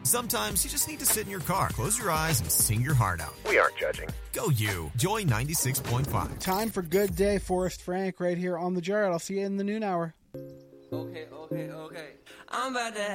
Sometimes you just need to sit in your car, close your eyes, and sing your heart out. We aren't judging. Go you. Joy 96.5. Time for Good Day, Forrest Frank, right here on The Jared. I'll see you in the noon hour. Okay. I'm about to